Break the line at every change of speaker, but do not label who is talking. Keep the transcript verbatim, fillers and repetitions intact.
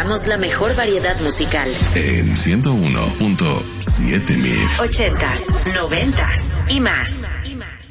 presentamos la mejor variedad musical.
En ciento uno punto siete Mix.
Ochentas, noventas y más. Y más.